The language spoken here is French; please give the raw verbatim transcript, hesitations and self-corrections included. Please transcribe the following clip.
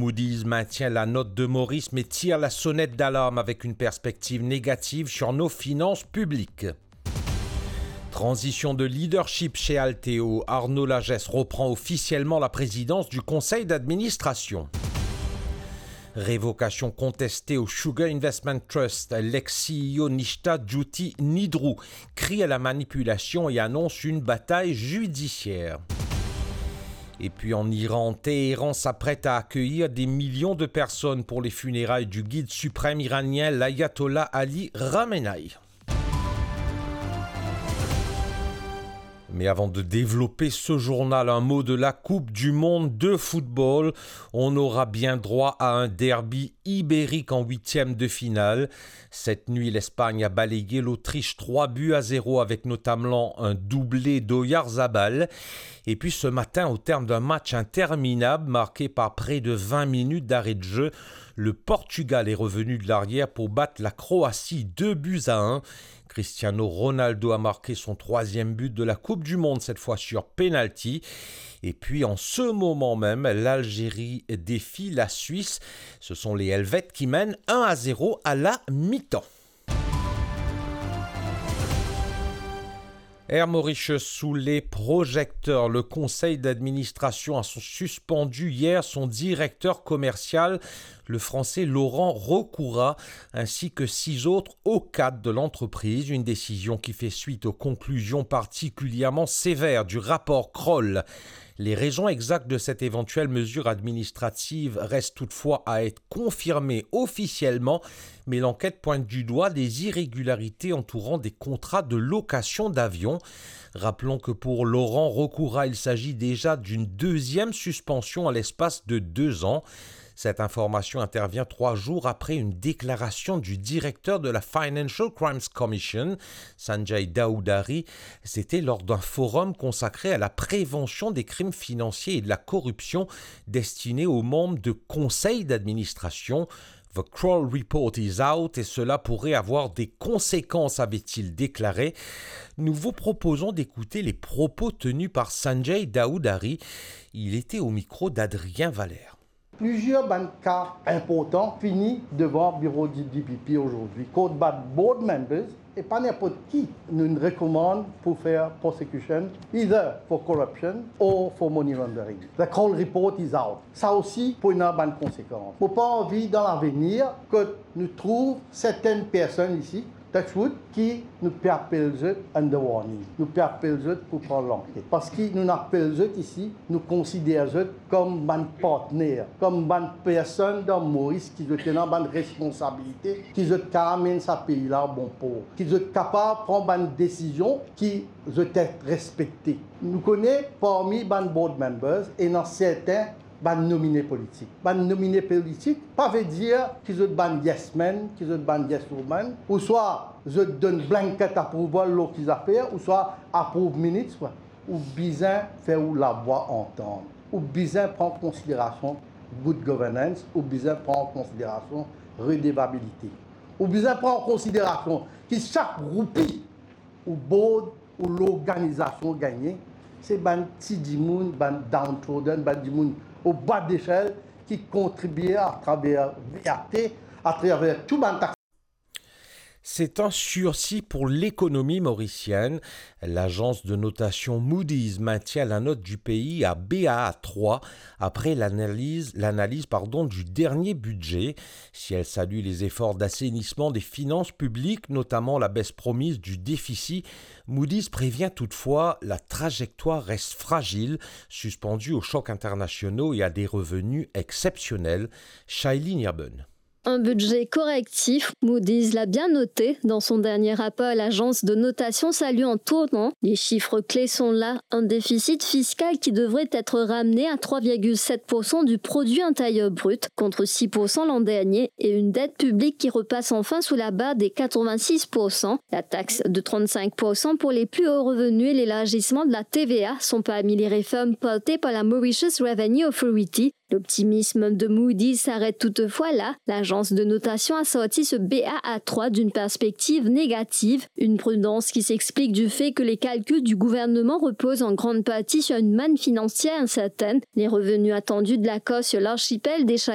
Moody's maintient la note de Maurice mais tire la sonnette d'alarme avec une perspective négative sur nos finances publiques. Transition de leadership chez Alteo, Arnaud Lagesse reprend officiellement la présidence du conseil d'administration. Révocation contestée au Sugar Investment Trust, l'ex-C E O Nishta Jyoti Nidru crie à la manipulation et annonce une bataille judiciaire. Et puis en Iran, Téhéran s'apprête à accueillir des millions de personnes pour les funérailles du guide suprême iranien, l'ayatollah Ali Khamenei. Mais avant de développer ce journal, un mot de la Coupe du monde de football. On aura bien droit à un derby ibérique en huitième de finale. Cette nuit, l'Espagne a balayé l'Autriche trois buts à zéro avec notamment un doublé d'Oyarzabal. Et puis ce matin, au terme d'un match interminable marqué par près de vingt minutes d'arrêt de jeu, le Portugal est revenu de l'arrière pour battre la Croatie deux buts à un. Cristiano Ronaldo a marqué son troisième but de la Coupe du Monde, cette fois sur penalty. Et puis en ce moment même, l'Algérie défie la Suisse. Ce sont les Helvètes qui mènent un à zéro à la mi-temps. Air Mauritius sous les projecteurs. Le conseil d'administration a suspendu hier son directeur commercial, le français Laurent Rokoura, ainsi que six autres hauts cadres de l'entreprise. Une décision qui fait suite aux conclusions particulièrement sévères du rapport Kroll. Les raisons exactes de cette éventuelle mesure administrative restent toutefois à être confirmées officiellement, mais l'enquête pointe du doigt des irrégularités entourant des contrats de location d'avions. Rappelons que pour Laurent Rokoura, il s'agit déjà d'une deuxième suspension à l'espace de deux ans. Cette information intervient trois jours après une déclaration du directeur de la Financial Crimes Commission, Sanjay Daoudari. C'était lors d'un forum consacré à la prévention des crimes financiers et de la corruption destiné aux membres de conseils d'administration. The Kroll Report is out et cela pourrait avoir des conséquences, avait-il déclaré. Nous vous proposons d'écouter les propos tenus par Sanjay Daoudari. Il était au micro d'Adrien Valère. Plusieurs cas importants finis devant le bureau du D P P aujourd'hui. Code board members et pas n'importe qui nous recommande pour faire prosecution, either for corruption or for money laundering. The Kroll report is out. Ça aussi pour une bonne conséquence. Pour pas envie dans l'avenir que nous trouvions certaines personnes ici, Touchwood, qui nous appellent under warning. Nous appellent pour prendre l'enquête. Parce que nous appellent ici, nous considérons comme un partenaire, comme une personne dans Maurice qui ont une responsabilité, qui ont amené ce pays-là au bon port, qui sont capables de prendre une décision qui doit être respectée. Nous connaissons parmi les board members et dans certains ban nominé politique. Ban nominé politique, pas veut dire qu'ils ont ban yes men, qu'ils ont ban yes woman, ou soit je donne blanket approval l'eau qu'ils appellent, ou soit approuve ministre, ou bien faire la voix entendre, ou bien prendre en considération good governance, ou bien prendre en considération redevabilité, ou bien prendre en considération que chaque groupe ou board ou l'organisation gagnée, c'est ban petit dimoun, ban downtrodden, ban dimoun au bas d'échelle qui contribuent à travers V A T, à travers tout le taxe. C'est un sursis pour l'économie mauricienne. L'agence de notation Moody's maintient la note du pays à B A A trois après l'analyse, l'analyse pardon, du dernier budget. Si elle salue les efforts d'assainissement des finances publiques, notamment la baisse promise du déficit, Moody's prévient toutefois la trajectoire reste fragile, suspendue aux chocs internationaux et à des revenus exceptionnels. Shailene Yabun. Un budget correctif, Moody's l'a bien noté dans son dernier rapport à l'agence de notation salue en tournant. Les chiffres clés sont là, un déficit fiscal qui devrait être ramené à trois virgule sept pour cent du produit intérieur brut contre six pour cent l'an dernier et une dette publique qui repasse enfin sous la barre des quatre-vingt-six pour cent. La taxe de trente-cinq pour cent pour les plus hauts revenus et l'élargissement de la T V A sont parmi les réformes portées par la Mauritius Revenue Authority. L'optimisme de Moody's s'arrête toutefois là. L'agence de notation a sorti ce B A A trois d'une perspective négative, une prudence qui s'explique du fait que les calculs du gouvernement reposent en grande partie sur une manne financière incertaine. Les revenus attendus de l'accord sur l'archipel des